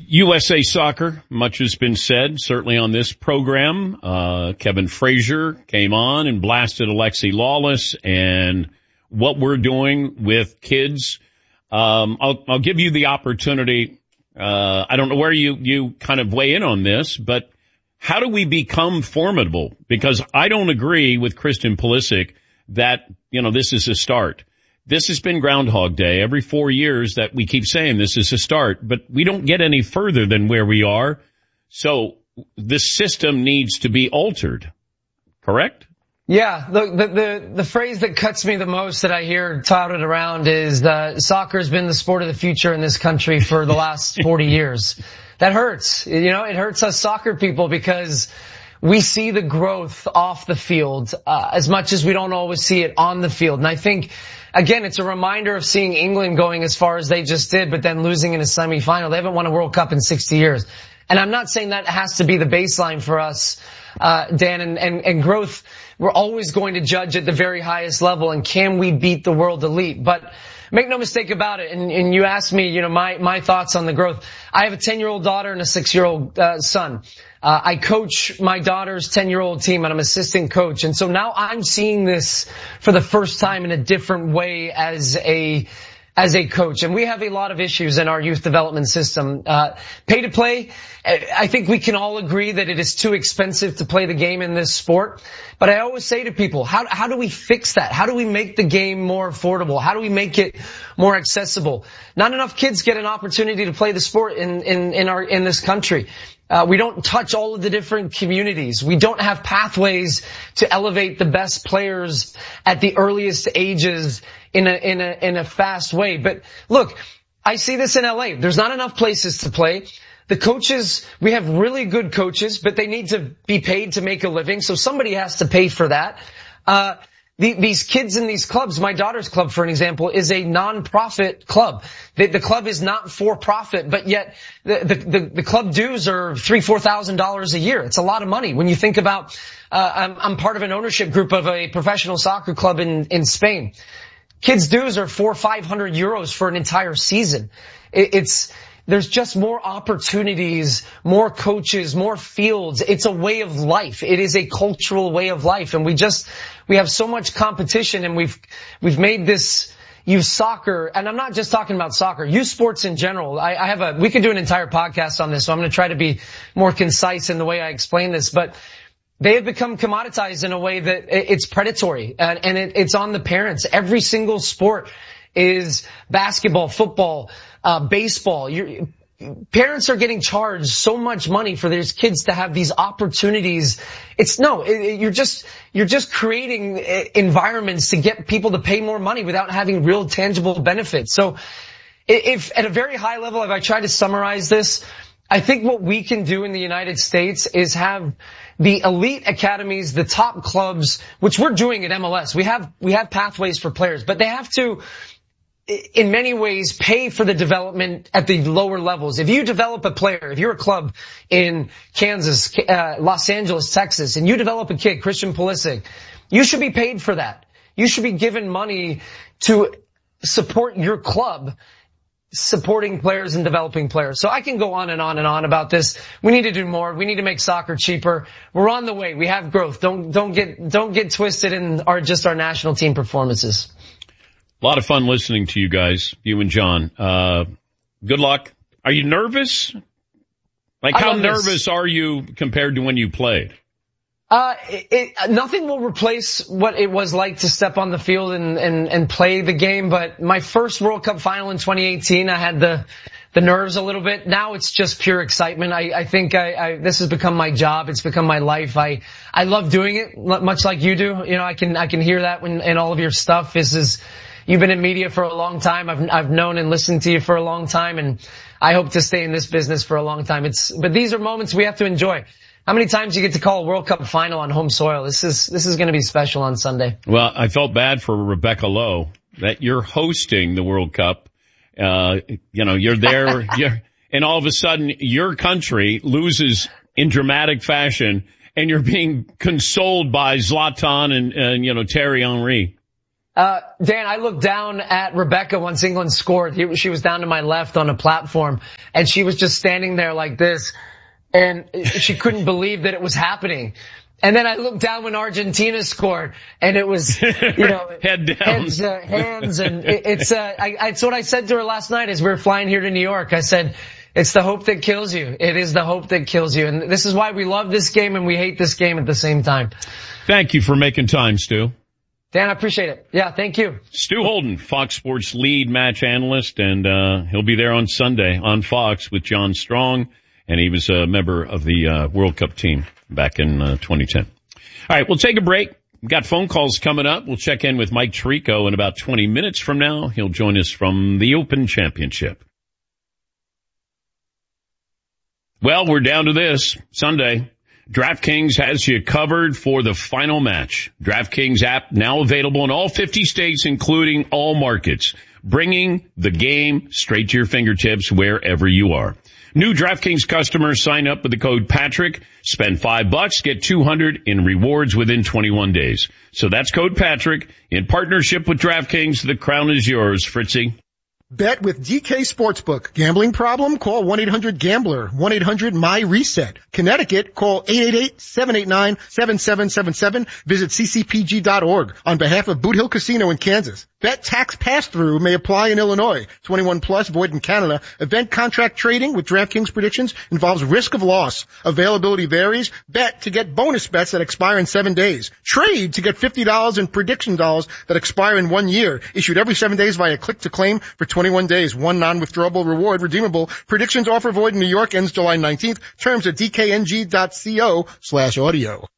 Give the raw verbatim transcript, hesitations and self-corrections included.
U S A Soccer, much has been said, certainly on this program. Uh, Kevin Frazier came on and blasted Alexi Lawless and what we're doing with kids. Um, I'll, I'll give you the opportunity. Uh, I don't know where you, you kind of weigh in on this, but how do we become formidable? Because I don't agree with Christian Pulisic that, you know, this is a start. This has been Groundhog Day every four years that we keep saying this is a start, but we don't get any further than where we are. So the system needs to be altered, correct? Yeah, the, the, the, the phrase that cuts me the most that I hear touted around is uh, soccer has been the sport of the future in this country for the last forty years. That hurts. You know, it hurts us soccer people because we see the growth off the field uh, as much as we don't always see it on the field. And I think, again, it's a reminder of seeing England going as far as they just did, but then losing in a semifinal. They haven't won a World Cup in sixty years. And I'm not saying that has to be the baseline for us, uh, Dan, and, and, and growth. We're always going to judge at the very highest level, and can we beat the world elite? But make no mistake about it, and, and you asked me, you know, my, my thoughts on the growth. I have a ten-year-old daughter and a six-year-old uh, son. Uh, I coach my daughter's ten-year-old team, and I'm assistant coach. And so now I'm seeing this for the first time in a different way as a as a coach. And we have a lot of issues in our youth development system. Uh, pay to play, I think we can all agree that it is too expensive to play the game in this sport. But I always say to people, how, how do we fix that? How do we make the game more affordable? How do we make it more accessible? Not enough kids get an opportunity to play the sport in, in, in our, in this country. Uh, we don't touch all of the different communities. We don't have pathways to elevate the best players at the earliest ages in a, in a, in a fast way. But look, I see this in L A. There's not enough places to play. The coaches, we have really good coaches, but they need to be paid to make a living. So somebody has to pay for that. Uh, The, these kids in these clubs, my daughter's club, for an example, is a non-profit club. The, the club is not for profit, but yet the, the, the, the club dues are three, four thousand dollars a year. It's a lot of money. When you think about, uh, I'm, I'm part of an ownership group of a professional soccer club in, in Spain. Kids dues are four, five hundred euros for an entire season. It, it's, There's just more opportunities, more coaches, more fields. It's a way of life. It is a cultural way of life. And we just, we have so much competition, and we've, we've made this youth soccer. And I'm not just talking about soccer, youth sports in general. I, I have a, we could do an entire podcast on this, so I'm going to try to be more concise in the way I explain this. But they have become commoditized in a way that it's predatory, and, and it, it's on the parents. Every single sport is basketball, football, uh, baseball. You're, parents are getting charged so much money for their kids to have these opportunities. It's no, it, it, you're just, you're just creating environments to get people to pay more money without having real tangible benefits. So if at a very high level, if I try to summarize this, I think what we can do in the United States is have the elite academies, the top clubs, which we're doing at M L S. We have, we have pathways for players, but they have to, in many ways, pay for the development at the lower levels. If you develop a player, if you're a club in Kansas, uh, Los Angeles, Texas, and you develop a kid, Christian Pulisic, you should be paid for that. You should be given money to support your club, supporting players and developing players. So I can go on and on and on about this. We need to do more. We need to make soccer cheaper. We're on the way. We have growth. Don't, don't get, don't get twisted in our, just our national team performances. A lot of fun listening to you guys, you and John. Uh, good luck. Are you nervous? Like, how nervous this. Are you compared to when you played? Uh, it, it, nothing will replace what it was like to step on the field and, and, and play the game. But my first World Cup final in twenty eighteen, I had the, the nerves a little bit. Now it's just pure excitement. I, I think I, I, this has become my job. It's become my life. I, I love doing it, much like you do. You know, I can, I can hear that when, in all of your stuff. This is, you've been in media for a long time. I've, I've known and listened to you for a long time, and I hope to stay in this business for a long time. It's, but these are moments we have to enjoy. How many times you get to call a World Cup final on home soil? This is, this is going to be special on Sunday. Well, I felt bad for Rebecca Lowe that you're hosting the World Cup. Uh, you know, you're there, you're, and all of a sudden your country loses in dramatic fashion, and you're being consoled by Zlatan and, and you know, Thierry Henry. Uh, Dan, I looked down at Rebecca once England scored. He, she was down to my left on a platform, and she was just standing there like this, and she couldn't believe that it was happening. And then I looked down when Argentina scored, and it was, you know, head down, heads, uh, hands, and it, it's. Uh, I, I, it's what I said to her last night as we were flying here to New York. I said, "It's the hope that kills you. It is the hope that kills you." And this is why we love this game and we hate this game at the same time. Thank you for making time, Stu. Dan, I appreciate it. Yeah, thank you. Stu Holden, Fox Sports lead match analyst, and uh he'll be there on Sunday on Fox with John Strong, and he was a member of the uh World Cup team back in uh, twenty ten. All right, we'll take a break. We've got phone calls coming up. We'll check in with Mike Tirico in about twenty minutes from now. He'll join us from the Open Championship. Well, we're down to this Sunday. DraftKings has you covered for the final match. DraftKings app now available in all fifty states, including all markets, bringing the game straight to your fingertips wherever you are. New DraftKings customers sign up with the code Patrick, spend five bucks, get two hundred in rewards within twenty-one days. So that's code Patrick in partnership with DraftKings. The crown is yours, Fritzy. Bet with D K Sportsbook. Gambling problem? Call one eight hundred gambler. one eight hundred M Y reset. Connecticut, call eight eight eight, seven eight nine, seven seven seven seven. Visit c c p g dot org. On behalf of Boot Hill Casino in Kansas. Bet tax pass-through may apply in Illinois. twenty-one plus, void in Canada. Event contract trading with DraftKings predictions involves risk of loss. Availability varies. Bet to get bonus bets that expire in seven days. Trade to get fifty dollars in prediction dollars that expire in one year. Issued every seven days via click to claim for twenty-one days. One non-withdrawable reward redeemable. Predictions offer void in New York ends July nineteenth. Terms at d k n g dot co slash audio.